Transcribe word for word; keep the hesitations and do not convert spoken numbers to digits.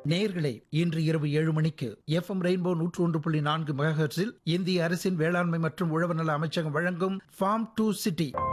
நேயர்களே, இன்று இரவு ஏழு மணிக்கு எஃப்எம் ரெயின்போ நூற்று ஒன்று புள்ளி நான்கு மெகாஹெர்ட்ஸில் இந்திய அரசின் வேளாண்மை மற்றும் உழவர் நல அமைச்சகம் வழங்கும் ஃபார்ம் டு சிட்டி